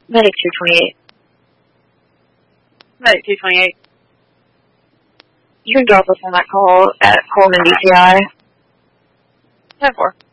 Medic 228. Medic 228. You can drop us on that call at Coleman DCI. 10-4.